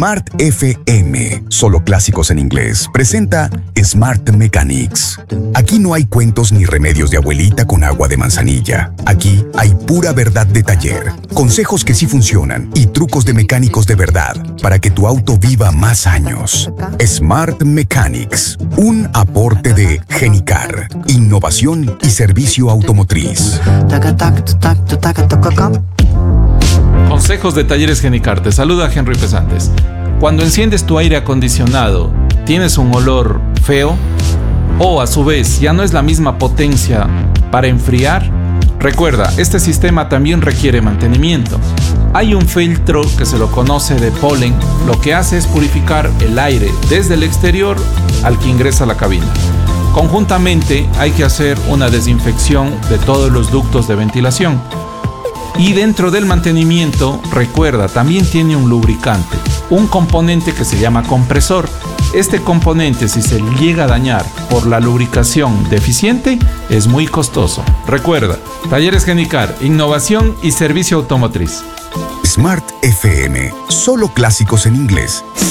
Smart FM, solo clásicos en inglés, presenta Smart Mechanics. Aquí no hay cuentos ni remedios de abuelita con agua de manzanilla. Aquí hay pura verdad de taller, consejos que sí funcionan y trucos de mecánicos de verdad para que tu auto viva más años. Smart Mechanics, un aporte de Genicar, innovación y servicio automotriz. Consejos de Talleres Genicar. Te saluda Henry Pesantes. Cuando enciendes tu aire acondicionado, ¿tienes un olor feo? ¿O a su vez ya no es la misma potencia para enfriar? Recuerda, este sistema también requiere mantenimiento. Hay un filtro que se lo conoce de polen. Lo que hace es purificar el aire desde el exterior al que ingresa a la cabina. Conjuntamente hay que hacer una desinfección de todos los ductos de ventilación. Y dentro del mantenimiento, recuerda, también tiene un lubricante, un componente que se llama compresor. Este componente, si se llega a dañar por la lubricación deficiente, es muy costoso. Recuerda, Talleres Genicar, innovación y servicio automotriz. Smart FM, solo clásicos en inglés.